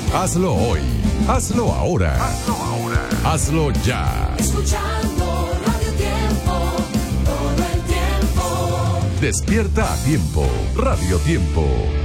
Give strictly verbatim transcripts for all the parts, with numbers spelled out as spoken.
Hazlo hoy. Hazlo ahora. Hazlo ahora. Hazlo ya. Escuchando Radio Tiempo, todo el tiempo. Despierta a tiempo. Radio Tiempo.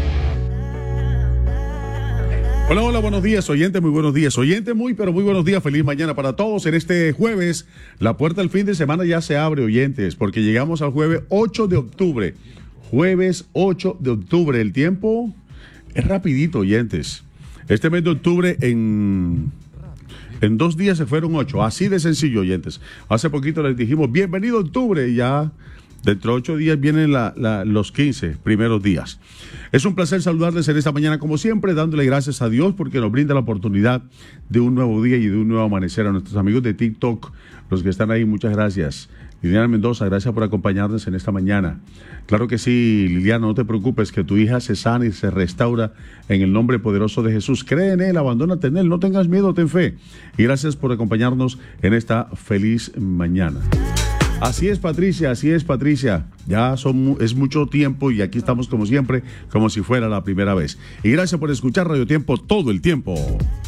Hola, hola, buenos días, oyente, muy buenos días. Oyente, muy, pero muy buenos días. Feliz mañana para todos. En este jueves, la puerta del fin de semana ya se abre, oyentes, porque llegamos al jueves ocho de octubre. Jueves ocho de octubre. El tiempo es rapidito, oyentes. Este mes de octubre, en, en dos días se fueron ocho. Así de sencillo, oyentes. Hace poquito les dijimos, bienvenido octubre, y ya dentro de ocho días vienen la, la, los quince primeros días. Es un placer saludarles en esta mañana, como siempre, dándole gracias a Dios porque nos brinda la oportunidad de un nuevo día y de un nuevo amanecer. A nuestros amigos de TikTok, los que están ahí, muchas gracias. Liliana Mendoza, gracias por acompañarnos en esta mañana. Claro que sí, Liliana, no te preocupes, que tu hija se sana y se restaura en el nombre poderoso de Jesús. Cree en Él, abandónate en Él, no tengas miedo, ten fe. Y gracias por acompañarnos en esta feliz mañana. Así es, Patricia, así es, Patricia. Ya son, es mucho tiempo y aquí estamos como siempre, como si fuera la primera vez. Y gracias por escuchar Radio Tiempo todo el tiempo.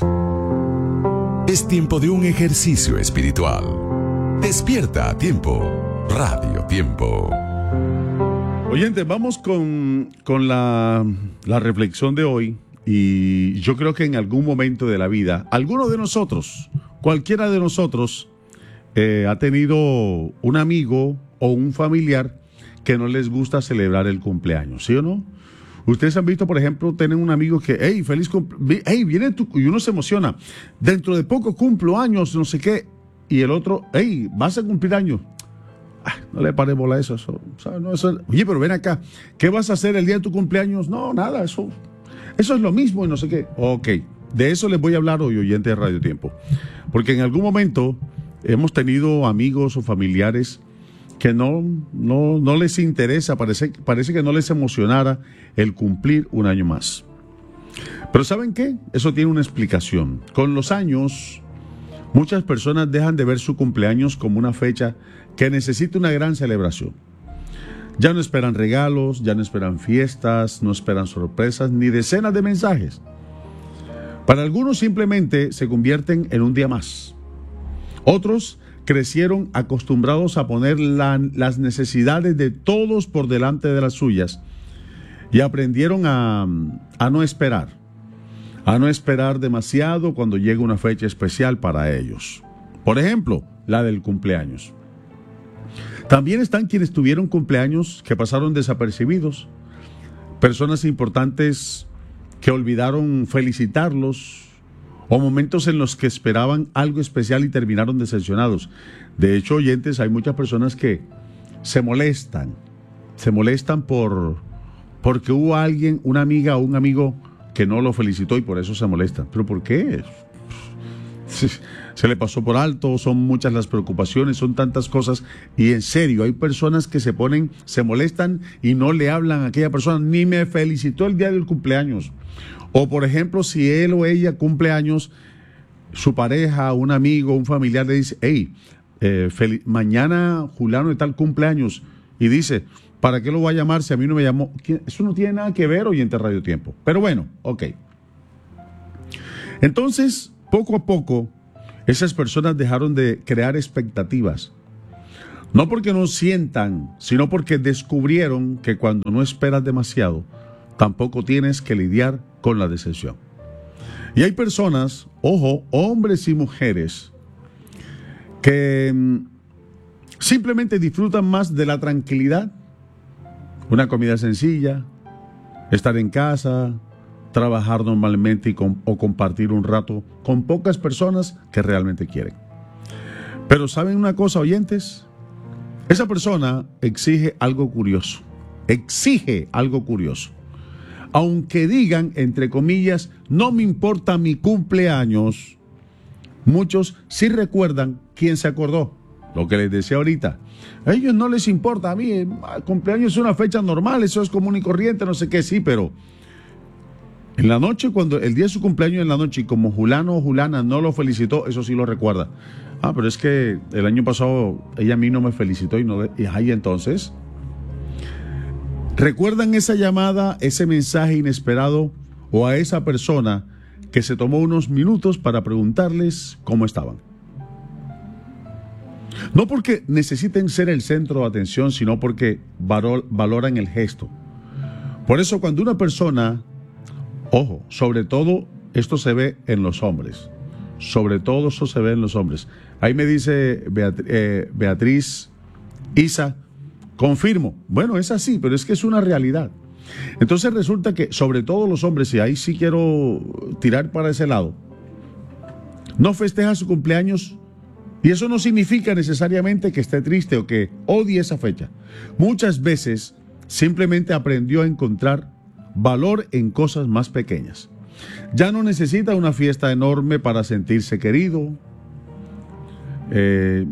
Es tiempo de un ejercicio espiritual. Despierta a tiempo. Radio Tiempo. Oyentes, vamos con, con la, la reflexión de hoy. Y yo creo que en algún momento de la vida, alguno de nosotros, cualquiera de nosotros, Eh, ha tenido un amigo o un familiar que no les gusta celebrar el cumpleaños, ¿sí o no? Ustedes han visto, por ejemplo, tienen un amigo que, hey, feliz cumpleaños, hey, viene tu, y uno se emociona, dentro de poco cumplo años, no sé qué, y el otro, hey, vas a cumplir años. Ah, no le pare bola a eso, eso, ¿sabes? No, eso, oye, pero ven acá, ¿qué vas a hacer el día de tu cumpleaños? No, nada, eso, eso es lo mismo y no sé qué. Ok, de eso les voy a hablar hoy, oyente de Radio Tiempo, porque en algún momento hemos tenido amigos o familiares que no, no, no les interesa, parece, parece que no les emocionara el cumplir un año más. Pero ¿saben qué? Eso tiene una explicación. Con los años, muchas personas dejan de ver su cumpleaños como una fecha que necesita una gran celebración. Ya no esperan regalos, ya no esperan fiestas, no esperan sorpresas, ni decenas de mensajes. Para algunos simplemente se convierten en un día más. Otros crecieron acostumbrados a poner la, las necesidades de todos por delante de las suyas y aprendieron a, a no esperar, a no esperar demasiado cuando llega una fecha especial para ellos. Por ejemplo, la del cumpleaños. También están quienes tuvieron cumpleaños que pasaron desapercibidos, personas importantes que olvidaron felicitarlos, o momentos en los que esperaban algo especial y terminaron decepcionados. De hecho, oyentes, hay muchas personas que se molestan, se molestan por porque hubo alguien, una amiga o un amigo que no lo felicitó y por eso se molestan. ¿Pero por qué? Se, se le pasó por alto, son muchas las preocupaciones, son tantas cosas. Y en serio, hay personas que se ponen, se molestan y no le hablan a aquella persona, ni me felicitó el día del cumpleaños. O, por ejemplo, si él o ella cumple años, su pareja, un amigo, un familiar le dice, hey, eh, mañana Juliano de tal cumpleaños. Y dice, ¿para qué lo voy a llamar si a mí no me llamó? Eso no tiene nada que ver, oyente Radio Tiempo. Pero bueno, ok. Entonces, poco a poco, esas personas dejaron de crear expectativas. No porque no sientan, sino porque descubrieron que cuando no esperas demasiado, tampoco tienes que lidiar con la decepción. Y hay personas, ojo, hombres y mujeres, que mmm, simplemente disfrutan más de la tranquilidad, una comida sencilla, estar en casa, trabajar normalmente y con, o compartir un rato con pocas personas que realmente quieren. Pero ¿saben una cosa, oyentes? Esa persona exige algo curioso, exige algo curioso. Aunque digan, entre comillas, no me importa mi cumpleaños, muchos sí recuerdan quién se acordó. Lo que les decía ahorita. A ellos no les importa, a mí el cumpleaños es una fecha normal, eso es común y corriente, no sé qué, sí, pero en la noche, cuando el día de su cumpleaños en la noche, y como Julano o Julana no lo felicitó, eso sí lo recuerda. Ah, pero es que el año pasado ella a mí no me felicitó y no, y ahí entonces... ¿Recuerdan esa llamada, ese mensaje inesperado o a esa persona que se tomó unos minutos para preguntarles cómo estaban. No porque necesiten ser el centro de atención, sino porque valor, valoran el gesto. Por eso cuando una persona, ojo, sobre todo esto se ve en los hombres, sobre todo eso se ve en los hombres. Ahí me dice Beat- eh, Beatriz Isa, confirmo. Bueno, es así, pero es que es una realidad. Entonces resulta que sobre todo los hombres, y ahí sí quiero tirar para ese lado, no festeja su cumpleaños. Y eso no significa necesariamente que esté triste o que odie esa fecha. Muchas veces simplemente aprendió a encontrar valor en cosas más pequeñas. Ya no necesita una fiesta enorme para sentirse querido. Eh,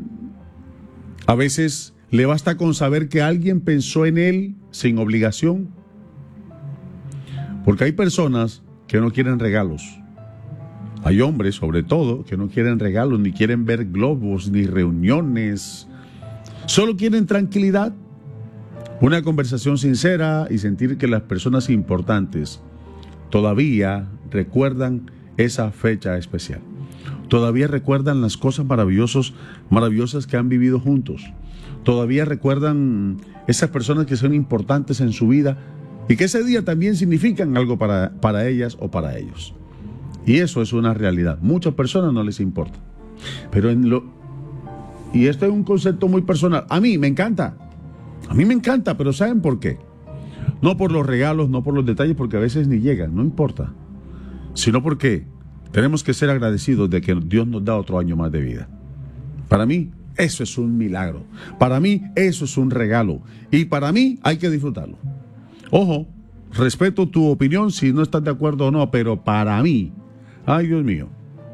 a veces le basta con saber que alguien pensó en él sin obligación. Porque hay personas que no quieren regalos. Hay hombres, sobre todo, que no quieren regalos, ni quieren ver globos, ni reuniones. Solo quieren tranquilidad, una conversación sincera y sentir que las personas importantes todavía recuerdan esa fecha especial. Todavía recuerdan las cosas maravillosas, maravillosas que han vivido juntos. Todavía recuerdan esas personas que son importantes en su vida y que ese día también significan algo para, para ellas o para ellos. Y eso es una realidad. Muchas personas no les importa. Pero en lo... Y esto es un concepto muy personal. A mí me encanta. A mí me encanta, pero ¿saben por qué? No por los regalos, no por los detalles, porque a veces ni llegan, no importa. Sino porque tenemos que ser agradecidos de que Dios nos da otro año más de vida. Para mí, eso es un milagro. Para mí, eso es un regalo. Y para mí, hay que disfrutarlo. Ojo, respeto tu opinión si no estás de acuerdo o no, pero para mí... Ay, Dios mío.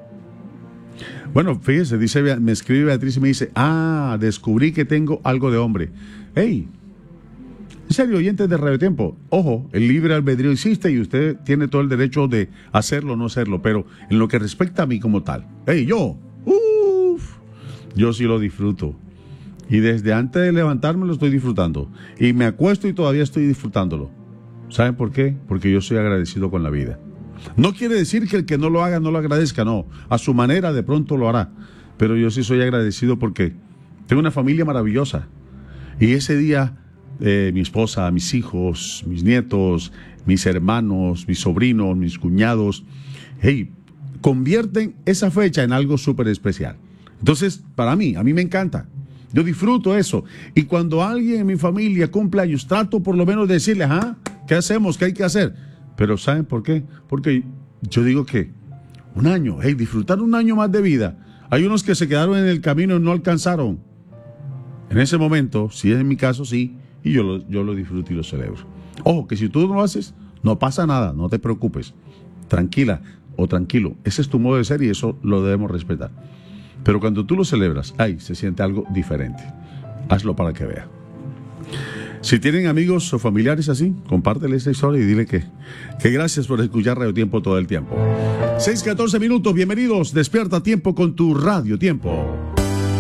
Bueno, fíjese, dice, me escribe Beatriz y me dice, ah, descubrí que tengo algo de hombre. Hey, en serio, oyentes de Radio Tiempo, ojo, el libre albedrío existe y usted tiene todo el derecho de hacerlo o no hacerlo, pero en lo que respecta a mí como tal, hey, yo, uff, yo sí lo disfruto. Y desde antes de levantarme lo estoy disfrutando. Y me acuesto y todavía estoy disfrutándolo. ¿Saben por qué? Porque yo soy agradecido con la vida. No quiere decir que el que no lo haga no lo agradezca, no. A su manera de pronto lo hará. Pero yo sí soy agradecido porque tengo una familia maravillosa. Y ese día, eh, mi esposa, mis hijos, mis nietos, mis hermanos, mis sobrinos, mis cuñados, hey, convierten esa fecha en algo súper especial. Entonces, para mí, a mí me encanta. Yo disfruto eso. Y cuando alguien en mi familia cumple años, trato por lo menos de decirle, ajá, ¿qué hacemos? ¿Qué hay que hacer? Pero ¿saben por qué? Porque yo digo que un año, hey, disfrutar un año más de vida. Hay unos que se quedaron en el camino y no alcanzaron. En ese momento, si es en mi caso, sí, y yo lo, yo lo disfruto y lo celebro. Ojo, que si tú no lo haces, no pasa nada, no te preocupes. Tranquila o tranquilo, ese es tu modo de ser y eso lo debemos respetar. Pero cuando tú lo celebras, ay, se siente algo diferente. Hazlo para que vea. Si tienen amigos o familiares así, compártele esta historia y dile que, que gracias por escuchar Radio Tiempo todo el tiempo. seis catorce minutos, bienvenidos, despierta tiempo con tu Radio Tiempo.